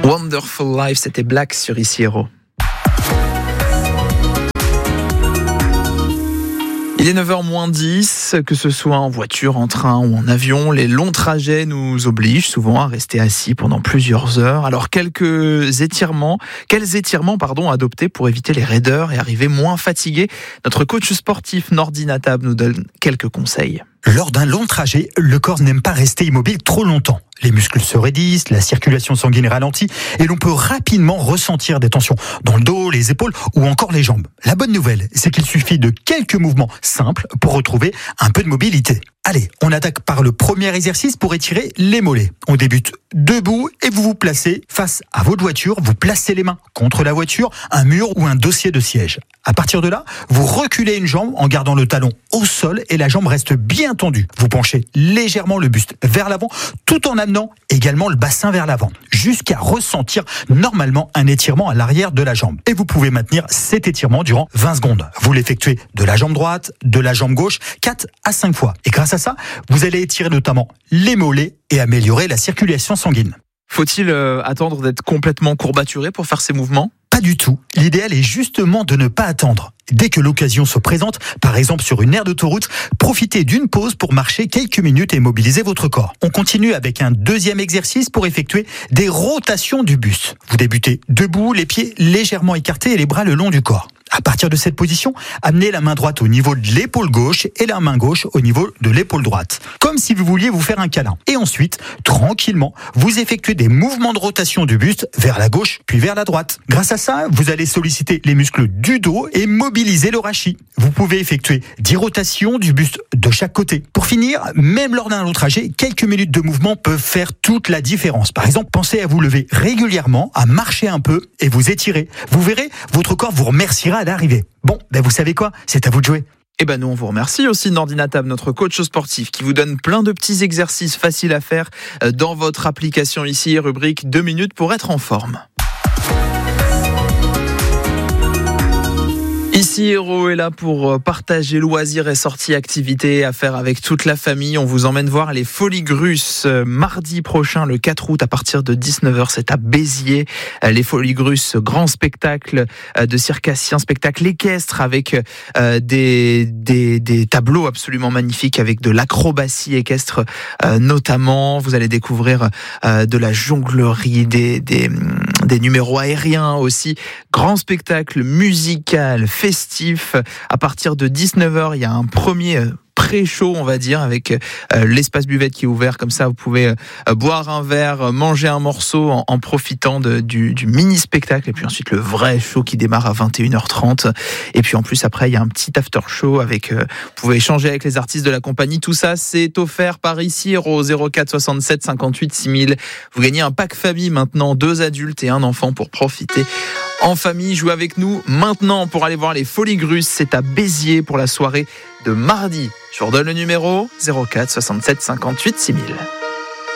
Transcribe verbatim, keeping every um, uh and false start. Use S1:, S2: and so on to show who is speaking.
S1: Wonderful Life, c'était Black sur Ici Héros. Il est neuf heures moins dix, que ce soit en voiture, en train ou en avion, les longs trajets nous obligent souvent à rester assis pendant plusieurs heures. Alors quelques étirements, quels étirements pardon, adopter pour éviter les raideurs et arriver moins fatigué? Notre coach sportif Nordi Natab nous donne quelques conseils.
S2: Lors d'un long trajet, le corps n'aime pas rester immobile trop longtemps. Les muscles se raidissent, la circulation sanguine ralentit et l'on peut rapidement ressentir des tensions dans le dos, les épaules ou encore les jambes. La bonne nouvelle, c'est qu'il suffit de quelques mouvements simples pour retrouver un peu de mobilité. Allez, on attaque par le premier exercice pour étirer les mollets. On débute debout et vous vous placez face à votre voiture. Vous placez les mains contre la voiture, un mur ou un dossier de siège. À partir de là, vous reculez une jambe en gardant le talon au sol et la jambe reste bien tendue. Vous penchez légèrement le buste vers l'avant tout en amenant également le bassin vers l'avant jusqu'à ressentir normalement un étirement à l'arrière de la jambe. Et vous pouvez maintenir cet étirement durant vingt secondes. Vous l'effectuez de la jambe droite, de la jambe gauche, quatre à cinq fois. Et grâce à ça, vous allez étirer notamment les mollets et améliorer la circulation sanguine.
S1: Faut-il euh, attendre d'être complètement courbaturé pour faire ces mouvements ?
S2: Pas du tout. L'idéal est justement de ne pas attendre. Dès que l'occasion se présente, par exemple sur une aire d'autoroute, profitez d'une pause pour marcher quelques minutes et mobiliser votre corps. On continue avec un deuxième exercice pour effectuer des rotations du buste. Vous débutez debout, les pieds légèrement écartés et les bras le long du corps. À partir de cette position, amenez la main droite au niveau de l'épaule gauche et la main gauche au niveau de l'épaule droite. Comme si vous vouliez vous faire un câlin. Et ensuite, tranquillement, vous effectuez des mouvements de rotation du buste vers la gauche puis vers la droite. Grâce à ça, vous allez solliciter les muscles du dos et mobiliser le rachis. Vous pouvez effectuer dix rotations du buste de chaque côté. Pour finir, même lors d'un long trajet, quelques minutes de mouvement peuvent faire toute la différence. Par exemple, pensez à vous lever régulièrement, à marcher un peu et vous étirer. Vous verrez, votre corps vous remerciera à l'arrivée. Bon, ben vous savez quoi ? C'est à vous de jouer.
S1: Eh ben nous on vous remercie aussi Nordi Natab, notre coach sportif qui vous donne plein de petits exercices faciles à faire dans votre application ici, rubrique deux minutes pour être en forme. Ici Héros est là pour partager loisirs et sorties, activités à faire avec toute la famille. On vous emmène voir les Folies Grusses mardi prochain, le quatre août, à partir de dix-neuf heures. C'est à Béziers. Les Folies Grusses, grand spectacle de circassien, spectacle équestre avec des, des, des tableaux absolument magnifiques, avec de l'acrobatie équestre notamment. Vous allez découvrir de la jonglerie, des, des, des numéros aériens aussi. Grand spectacle musical, festif. À partir de dix-neuf heures, il y a un premier pré-show, on va dire, avec euh, l'espace buvette qui est ouvert. Comme ça, vous pouvez euh, boire un verre, manger un morceau en, en profitant de, du, du mini-spectacle. Et puis ensuite, le vrai show qui démarre à vingt et une heures trente. Et puis en plus, après, il y a un petit after-show avec... Euh, vous pouvez échanger avec les artistes de la compagnie. Tout ça, c'est offert par Ici Héros, zéro quatre soixante-sept cinquante-huit six mille. Vous gagnez un pack famille maintenant, deux adultes et un enfant pour profiter en famille. Jouez avec nous maintenant pour aller voir les Folies Grusses. C'est à Béziers pour la soirée de mardi. Je vous redonne le numéro zéro quatre soixante-sept cinquante-huit six mille.